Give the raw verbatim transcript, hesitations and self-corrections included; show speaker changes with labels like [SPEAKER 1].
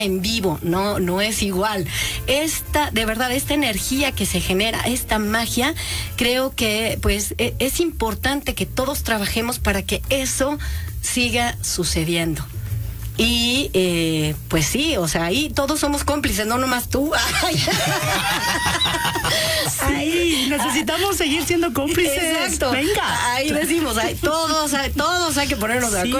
[SPEAKER 1] en vivo, no, no es igual. Esta, de verdad, esta energía que se genera, esta magia, creo que pues e- es importante que todos trabajemos para que eso siga sucediendo. Y eh, pues sí, o sea, ahí todos somos cómplices, no nomás tú.
[SPEAKER 2] Sí, necesitamos seguir siendo cómplices.
[SPEAKER 1] Exacto.
[SPEAKER 2] Venga.
[SPEAKER 1] Ahí decimos, ahí, todos, ahí, todos hay que ponernos de acuerdo.